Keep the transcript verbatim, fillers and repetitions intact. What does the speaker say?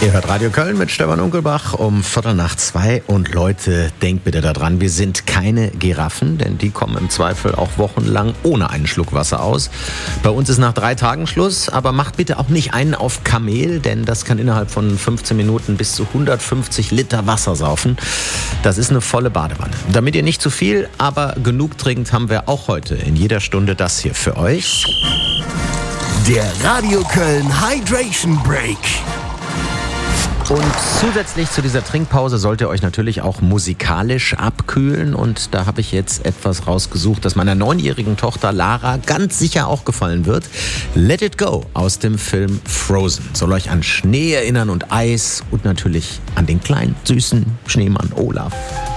Ihr hört Radio Köln mit Stefan Unkelbach um Viertel nach zwei. Und Leute, denkt bitte daran, wir sind keine Giraffen, denn die kommen im Zweifel auch wochenlang ohne einen Schluck Wasser aus. Bei uns ist nach drei Tagen Schluss, aber macht bitte auch nicht einen auf Kamel, denn das kann innerhalb von fünfzehn Minuten bis zu hundertfünfzig Liter Wasser saufen. Das ist eine volle Badewanne. Damit ihr nicht zu viel, aber genug trinkt, haben wir auch heute in jeder Stunde das hier für euch. Der Radio Köln Hydration Break. Und zusätzlich zu dieser Trinkpause sollt ihr euch natürlich auch musikalisch abkühlen. Und da habe ich jetzt etwas rausgesucht, das meiner neunjährigen Tochter Lara ganz sicher auch gefallen wird. Let It Go aus dem Film Frozen. Soll euch an Schnee erinnern und Eis und natürlich an den kleinen, süßen Schneemann Olaf.